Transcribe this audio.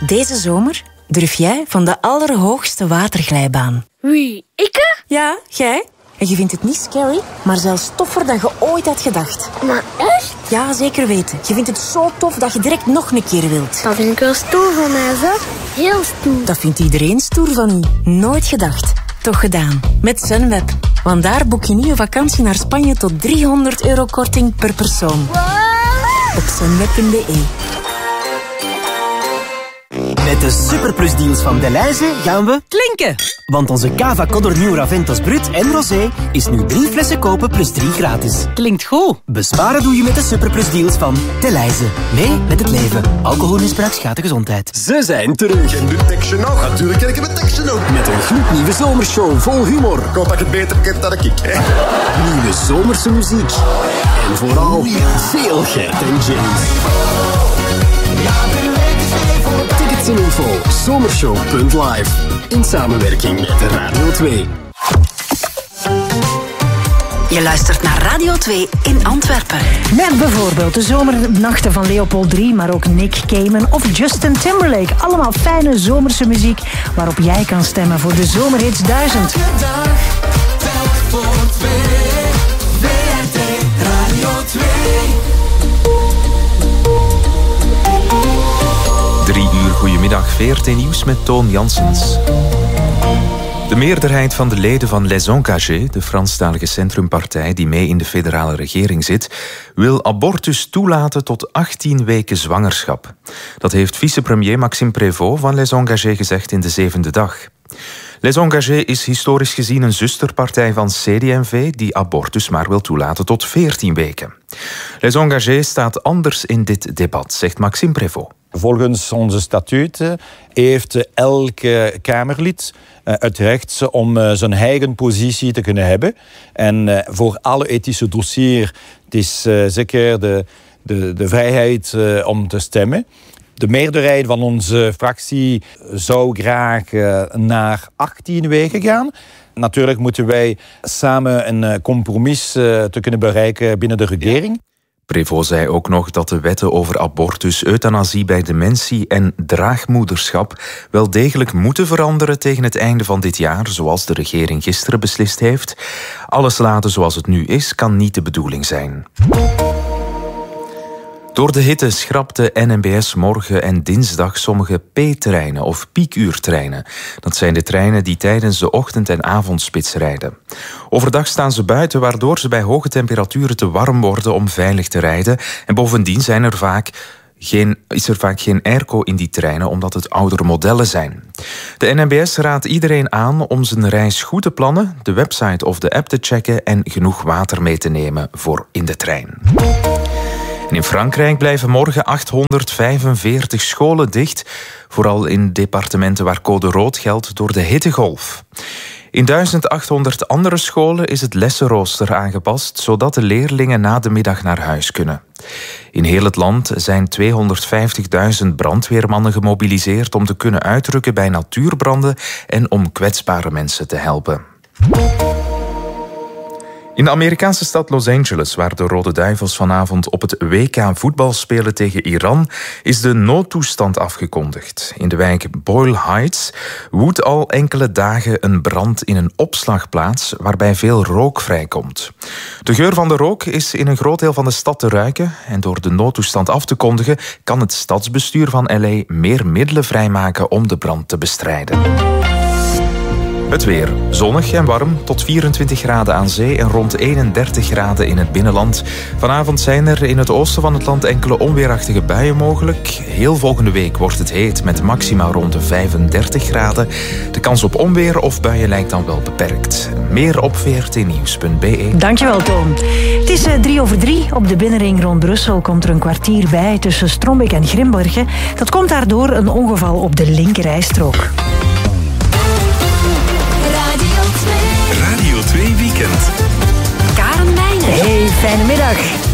Deze zomer durf jij van de allerhoogste waterglijbaan. Wie, ikke? Ja, jij. En je vindt het niet scary, maar zelfs toffer dan je ooit had gedacht. Maar echt? Ja, zeker weten. Je vindt het zo tof dat je direct nog een keer wilt. Dat vind ik wel stoer van mij, zeg. Heel stoer. Dat vindt iedereen stoer van u. Nooit gedacht. Toch gedaan. Met Sunweb. Want daar boek je nu een vakantie naar Spanje tot €300 korting per persoon. Wow. Op sunweb.be. Met de superplusdeals van Delhaize gaan we Klinken! Want onze Cava Codorniu Raventos Brut en Rosé is nu 3 flessen kopen plus 3 gratis. Klinkt goed. Besparen doe je met de superplusdeals van Delhaize. Mee met het leven. Alcoholmisbruik schaadt de gezondheid. Ze zijn terug. En de tekstje nog. Natuurlijk ken ik mijn tekstje nog. Met een gloednieuwe zomershow vol humor. Ik hoop dat je het beter kent dan ik. Nieuwe zomerse muziek. En vooral veel Gert en James. Tickets en info zomershow.live. In samenwerking met Radio 2. Je luistert naar Radio 2 in Antwerpen. Met bijvoorbeeld de zomernachten van Leopold III, maar ook Nick Cayman of Justin Timberlake. Allemaal fijne zomerse muziek waarop jij kan stemmen voor de Zomerhits 1000. Goedemiddag, VRT Nieuws met Toon Janssens. De meerderheid van de leden van Les Engagés, de Franstalige centrumpartij die mee in de federale regering zit, wil abortus toelaten tot 18 weken zwangerschap. Dat heeft vicepremier Maxime Prévost van Les Engagés gezegd in de 7e dag. Les Engagés is historisch gezien een zusterpartij van CD&V die abortus maar wil toelaten tot 14 weken. Les Engagés staat anders in dit debat, zegt Maxime Prévost. Volgens onze statuten heeft elke Kamerlid het recht om zijn eigen positie te kunnen hebben. En voor alle ethische dossiers het is zeker de vrijheid om te stemmen. De meerderheid van onze fractie zou graag naar 18 weken gaan. Natuurlijk moeten wij samen een compromis te kunnen bereiken binnen de regering. Prévost zei ook nog dat de wetten over abortus, euthanasie bij dementie en draagmoederschap wel degelijk moeten veranderen tegen het einde van dit jaar, zoals de regering gisteren beslist heeft. Alles laten zoals het nu is, kan niet de bedoeling zijn. Door de hitte schrapt de NMBS morgen en dinsdag sommige P-treinen of piekuurtreinen. Dat zijn de treinen die tijdens de ochtend- en avondspits rijden. Overdag staan ze buiten, waardoor ze bij hoge temperaturen te warm worden om veilig te rijden. En bovendien is er vaak geen airco in die treinen, omdat het oudere modellen zijn. De NMBS raadt iedereen aan om zijn reis goed te plannen, de website of de app te checken en genoeg water mee te nemen voor in de trein. En in Frankrijk blijven morgen 845 scholen dicht, vooral in departementen waar code rood geldt door de hittegolf. In 1800 andere scholen is het lessenrooster aangepast, zodat de leerlingen na de middag naar huis kunnen. In heel het land zijn 250.000 brandweermannen gemobiliseerd om te kunnen uitrukken bij natuurbranden en om kwetsbare mensen te helpen. In de Amerikaanse stad Los Angeles, waar de Rode Duivels vanavond op het WK voetbal spelen tegen Iran, is de noodtoestand afgekondigd. In de wijk Boyle Heights woedt al enkele dagen een brand in een opslagplaats waarbij veel rook vrijkomt. De geur van de rook is in een groot deel van de stad te ruiken en door de noodtoestand af te kondigen kan het stadsbestuur van LA meer middelen vrijmaken om de brand te bestrijden. Het weer. Zonnig en warm, tot 24 graden aan zee en rond 31 graden in het binnenland. Vanavond zijn er in het oosten van het land enkele onweerachtige buien mogelijk. Heel volgende week wordt het heet met maxima rond de 35 graden. De kans op onweer of buien lijkt dan wel beperkt. Meer op vrtnieuws.be. Dankjewel, Toon. Het is 3:03. Op de binnenring rond Brussel komt er een kwartier bij tussen Strombeek en Grimbergen. Dat komt daardoor een ongeval op de linkerrijstrook. Radio 2 Weekend. Karen Meijnen. Hey, fijne middag.